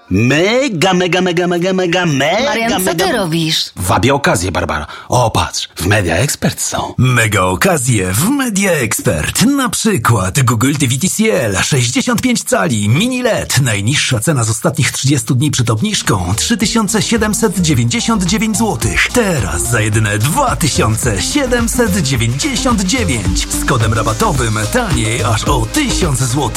Mega. Marian, co ty robisz? Wabię okazję, Barbara. O, patrz, w Media Expert są. Mega okazje w Media Expert. Na przykład Google TV TCL 65 cali mini LED. Najniższa cena z ostatnich 30 dni przed obniżką 3799 zł. Teraz za jedyne 2799. Z kodem rabatowym taniej aż o 1000 zł.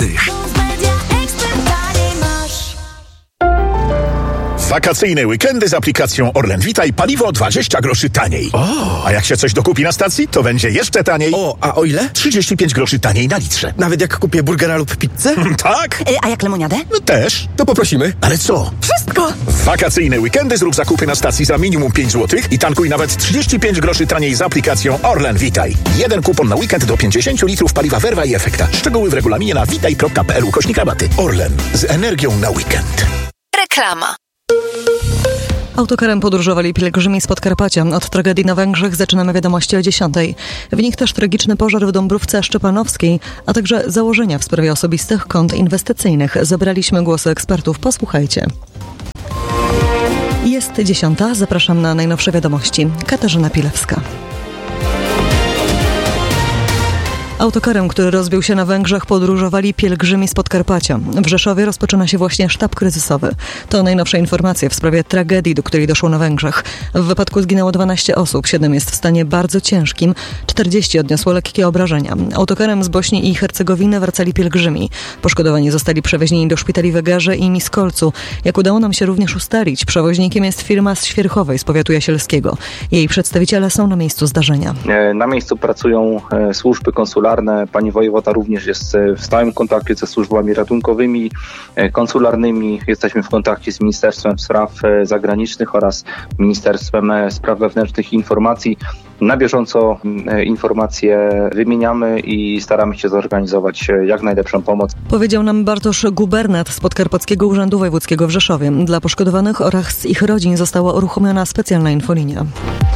Wakacyjne weekendy z aplikacją Orlen Witaj, paliwo 20 groszy taniej. A jak się coś dokupi na stacji, to będzie jeszcze taniej. A o ile? 35 groszy taniej na litrze. Nawet jak kupię burgera lub pizzę? Tak? A jak lemoniadę? No też. To poprosimy. Ale co? Wszystko! W wakacyjne weekendy zrób zakupy na stacji za minimum 5 zł i tankuj nawet 35 groszy taniej z aplikacją Orlen Witaj. Jeden kupon na weekend do 50 litrów paliwa Verva i Efekta. Szczegóły w regulaminie na witaj.pl/rabaty. Orlen. Z energią na weekend. Reklama. Autokarem podróżowali pielgrzymi z Podkarpacia. Od tragedii na Węgrzech zaczynamy wiadomości o 10:00. W nich też tragiczny pożar w Dąbrówce Szczepanowskiej, a także założenia w sprawie osobistych kont inwestycyjnych. Zabraliśmy głosy ekspertów. Posłuchajcie. Jest 10:00. Zapraszam na najnowsze wiadomości. Katarzyna Pilewska. Autokarem, który rozbił się na Węgrzech, podróżowali pielgrzymi z Podkarpacia. W Rzeszowie rozpoczyna się właśnie sztab kryzysowy. To najnowsze informacje w sprawie tragedii, do której doszło na Węgrzech. W wypadku zginęło 12 osób, 7 jest w stanie bardzo ciężkim, 40 odniosło lekkie obrażenia. Autokarem z Bośni i Hercegowiny wracali pielgrzymi. Poszkodowani zostali przewiezieni do szpitali w Egerze i Miskolcu. Jak udało nam się również ustalić, przewoźnikiem jest firma z Świerchowej, z powiatu jasielskiego. Jej przedstawiciele są na miejscu zdarzenia. Na miejscu pracują służby konsularne. Pani wojewoda również jest w stałym kontakcie ze służbami ratunkowymi, konsularnymi. Jesteśmy w kontakcie z Ministerstwem Spraw Zagranicznych oraz Ministerstwem Spraw Wewnętrznych i Informacji. Na bieżąco informacje wymieniamy i staramy się zorganizować jak najlepszą pomoc. Powiedział nam Bartosz Gubernat z Podkarpackiego Urzędu Wojewódzkiego w Rzeszowie. Dla poszkodowanych oraz ich rodzin została uruchomiona specjalna infolinia.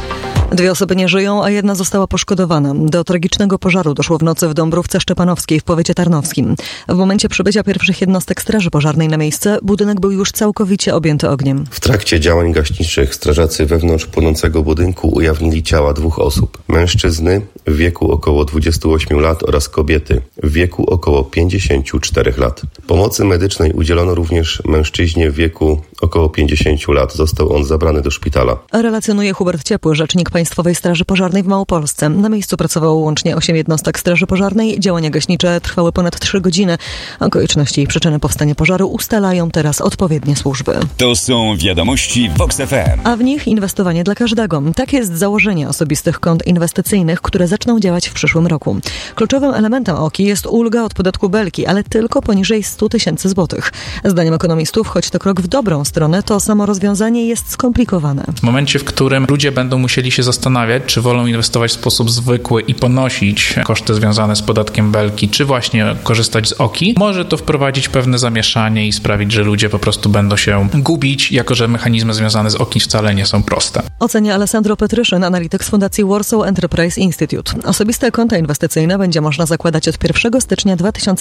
2 osoby nie żyją, a 1 została poszkodowana. Do tragicznego pożaru doszło w nocy w Dąbrówce Szczepanowskiej w powiecie tarnowskim. W momencie przybycia pierwszych jednostek straży pożarnej na miejsce budynek był już całkowicie objęty ogniem. W trakcie działań gaśniczych strażacy wewnątrz płonącego budynku ujawnili ciała 2 osób. Mężczyzny w wieku około 28 lat oraz kobiety w wieku około 54 lat. Pomocy medycznej udzielono również mężczyźnie w wieku około 50 lat. Został on zabrany do szpitala. Relacjonuje Hubert Ciepły, rzecznik Państwowej Straży Pożarnej w Małopolsce. Na miejscu pracowało łącznie 8 jednostek Straży Pożarnej. Działania gaśnicze trwały ponad 3 godziny. Okoliczności i przyczyny powstania pożaru ustalają teraz odpowiednie służby. To są wiadomości Vox FM. A w nich inwestowanie dla każdego. Tak jest założenie osobistych kont inwestycyjnych, które zaczną działać w przyszłym roku. Kluczowym elementem OKI jest ulga od podatku Belki, ale tylko poniżej 100 tysięcy złotych. Zdaniem ekonomistów, choć to krok w dobrą stronę, to samo rozwiązanie jest skomplikowane. W momencie, w którym ludzie będą musieli się zastanawiać, czy wolą inwestować w sposób zwykły i ponosić koszty związane z podatkiem Belki, czy właśnie korzystać z OKI, może to wprowadzić pewne zamieszanie i sprawić, że ludzie po prostu będą się gubić, jako że mechanizmy związane z OKI wcale nie są proste. Ocenia Alessandro Petryszyn, analityk z Fundacji Warsaw Enterprise Institute. Osobiste konta inwestycyjne będzie można zakładać od 1 stycznia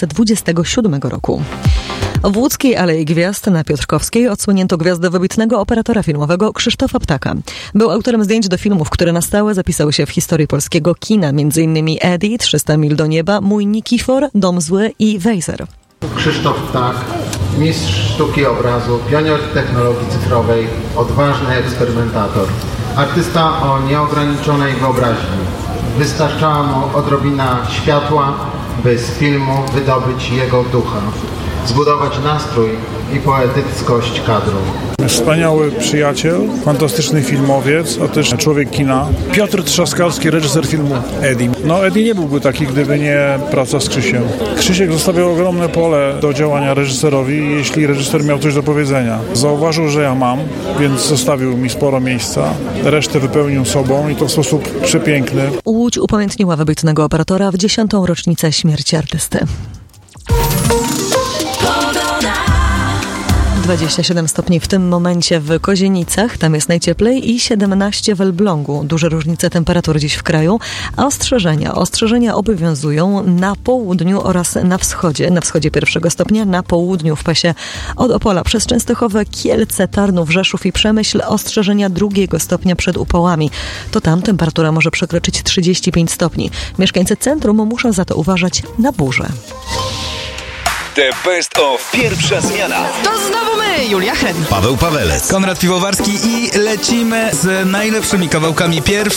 2027 roku. W łódzkiej Alei Gwiazd na Piotrkowskiej odsłonięto gwiazdę wybitnego operatora filmowego Krzysztofa Ptaka. Był autorem zdjęć do filmów, które na stałe zapisały się w historii polskiego kina, m.in. Eddie, 300 mil do nieba, Mój Nikifor, Dom zły i Wejzer. Krzysztof Ptak, mistrz sztuki obrazu, pionier technologii cyfrowej, odważny eksperymentator. Artysta o nieograniczonej wyobraźni. Wystarczała mu odrobina światła, by z filmu wydobyć jego ducha, zbudować nastrój i poetyckość kadru. Wspaniały przyjaciel, fantastyczny filmowiec, a też człowiek kina. Piotr Trzaskalski, reżyser filmu Eddie. Eddie nie byłby taki, gdyby nie praca z Krzysiem. Krzysiek zostawiał ogromne pole do działania reżyserowi, jeśli reżyser miał coś do powiedzenia. Zauważył, że ja mam, więc zostawił mi sporo miejsca. Resztę wypełnił sobą i to w sposób przepiękny. Łódź upamiętniła wybitnego operatora w 10. rocznicę śmierci artysty. 27 stopni w tym momencie w Kozienicach, tam jest najcieplej, i 17 w Elblągu. Duże różnice temperatur dziś w kraju, a ostrzeżenia obowiązują na południu oraz na wschodzie. Na wschodzie 1 stopnia, na południu w pasie od Opola przez Częstochowę, Kielce, Tarnów, Rzeszów i Przemyśl ostrzeżenia 2 stopnia przed upałami. To tam temperatura może przekroczyć 35 stopni. Mieszkańcy centrum muszą za to uważać na burze. The Best of pierwsza zmiana. To znowu my, Julia Hen, Paweł Pawelec, Konrad Piwowarski i lecimy z najlepszymi kawałkami pierwszej